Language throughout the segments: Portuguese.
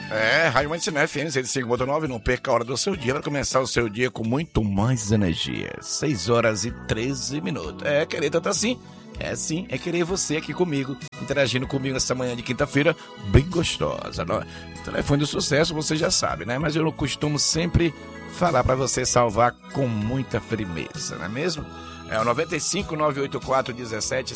Rádio Mantiné FM 105.9, não perca a hora do seu dia, vai começar o seu dia com muito mais energia. 6h13. Querer tá assim. Sim, é querer você aqui comigo, interagindo comigo nessa manhã de quinta-feira, bem gostosa. O telefone do sucesso você já sabe, né? Mas eu não costumo sempre falar para você salvar com muita firmeza, não é mesmo? É o 95 984 17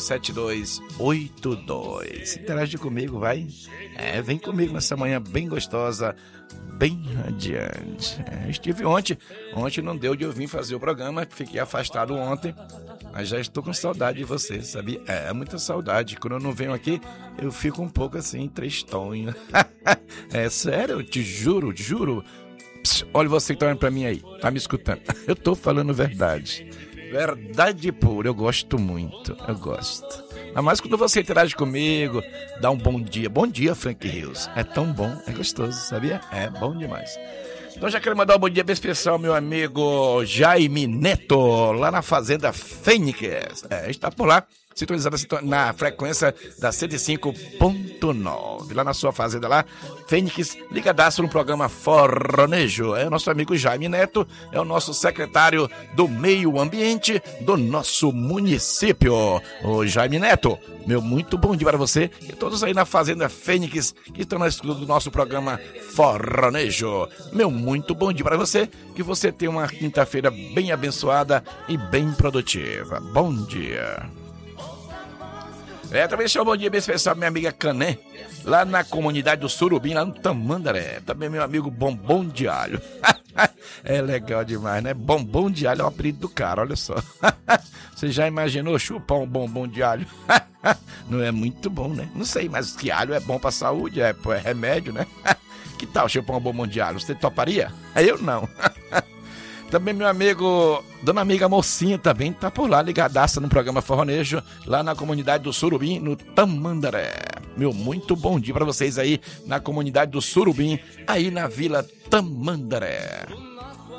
7282. Interage comigo, vai. Vem comigo nessa manhã bem gostosa, bem radiante. Estive ontem não deu de eu vir fazer o programa, fiquei afastado ontem, mas já estou com saudade de você, sabia? Muita saudade. Quando eu não venho aqui, eu fico um pouco assim, tristonho. Sério, eu te juro. Pss, olha você que tá olhando pra mim aí, tá me escutando. Eu tô falando verdade. Verdade pura, eu gosto muito, eu gosto. Ainda mais quando você interage comigo, dá um bom dia. Bom dia, Frank Rios. É tão bom, é gostoso, sabia? É bom demais. Então já quero mandar um bom dia bem especial ao meu amigo Jaime Neto, lá na Fazenda Fênix. Está por lá, sintonizado na frequência da 105.9. Lá na sua fazenda lá, Fênix, ligadaço no programa Forronejo. É o nosso amigo Jaime Neto, é o nosso secretário do Meio Ambiente do nosso município. Ô Jaime Neto, meu muito bom dia para você e todos aí na Fazenda Fênix que estão na escuta do nosso programa Forronejo. Meu muito bom dia para você, que você tenha uma quinta-feira bem abençoada e bem produtiva. Bom dia. Também deixa um bom dia bem especial minha amiga Cané, lá na comunidade do Surubim, lá no Tamandaré. Também meu amigo Bombom de Alho. É legal demais, né? Bombom de Alho é o apelido do cara, olha só. Você já imaginou chupar um bombom de alho? Não é muito bom, né? Não sei, mas que alho é bom pra saúde, é remédio, né? Que tal chupar um bombom de alho? Você toparia? Eu não. Também meu amigo, dona amiga Mocinha também tá por lá, ligadaça no programa Forronejo, lá na comunidade do Surubim, no Tamandaré. Meu muito bom dia pra vocês aí na comunidade do Surubim, aí na Vila Tamandaré.